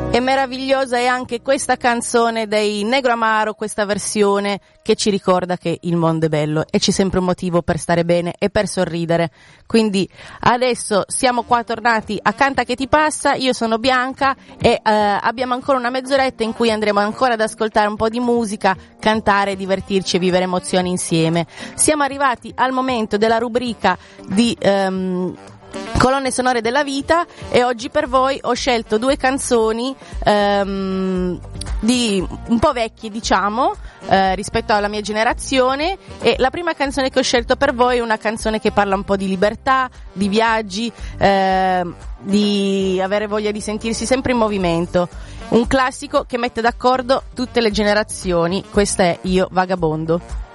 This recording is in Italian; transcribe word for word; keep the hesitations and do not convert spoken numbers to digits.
E meravigliosa è anche questa canzone dei Negro Amaro, questa versione che ci ricorda che il mondo è bello e c'è sempre un motivo per stare bene e per sorridere. Quindi adesso siamo qua tornati a Canta che ti passa, io sono Bianca e eh, abbiamo ancora una mezz'oretta in cui andremo ancora ad ascoltare un po' di musica, cantare, divertirci e vivere emozioni insieme. Siamo arrivati al momento della rubrica di Um, colonne sonore della vita e oggi per voi ho scelto due canzoni ehm, di un po' vecchie, diciamo, eh, rispetto alla mia generazione, e la prima canzone che ho scelto per voi è una canzone che parla un po' di libertà, di viaggi, eh, di avere voglia di sentirsi sempre in movimento, un classico che mette d'accordo tutte le generazioni. Questa è Io Vagabondo.